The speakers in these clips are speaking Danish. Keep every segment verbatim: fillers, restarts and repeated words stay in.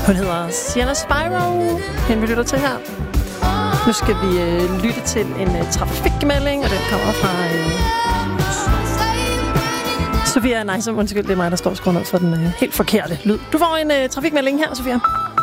Hun hedder Sienna Spyro. Hende vi lytter til her. Nu skal vi øh, lytte til en øh, trafikmelding, og den kommer fra øh, Sofia. Nej, så undskyld, det er mig, der står skruet ned for den øh, helt forkerte lyd. Du får en øh, trafikmelding her, Sofia.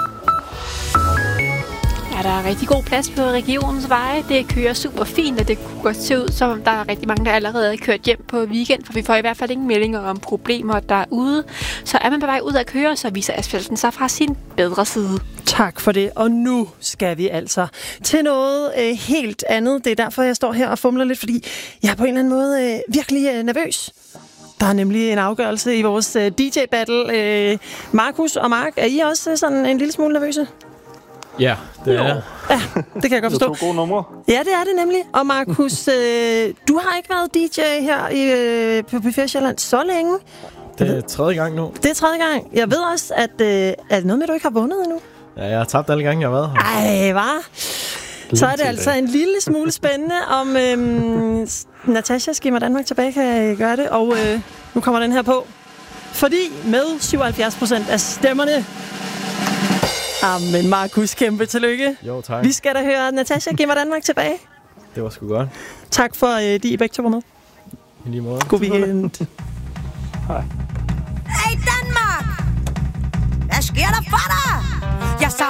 Ja, der er rigtig god plads på regionens veje. Det kører super fint, og det kunne godt se ud, som der er rigtig mange, der allerede er kørt hjem på weekend, for vi får i hvert fald ingen meldinger om problemer derude. Så er man på vej ud at køre, så viser asfalten sig fra sin bedre side. Tak for det, og nu skal vi altså til noget øh, helt andet. Det er derfor, jeg står her og fumler lidt, fordi jeg er på en eller anden måde øh, virkelig øh, nervøs. Der er nemlig en afgørelse i vores øh, D J-battle. Øh, Markus og Mark, er I også øh, sådan en lille smule nervøse? Ja, det er jeg. Ja, det kan jeg godt forstå. Det er to gode numre. Ja, det er det nemlig. Og Markus, øh, du har ikke været D J her i, øh, på P fire Sjælland så længe. Det er tredje gang nu. Det er tredje gang. Jeg ved også, at øh, er det noget med, du ikke har vundet endnu? Ja, jeg har tabt alle gange, jeg har været her. Ej, hva? Så er det altså en lille smule spændende, om øhm, Natasha skimmer Danmark tilbage kan gøre det. Og øh, nu kommer den her på. Fordi med syvoghalvfjerds procent af stemmerne... Amen, Markus, kæmpe tillykke. Jo, tak. Vi skal da høre Natasha gimmer Danmark tilbage. Det var sgu godt. Tak for, øh, de I begge to var med. I lige måde. God weekend. Hej. Hey Danmark! Hvad sker der for dig?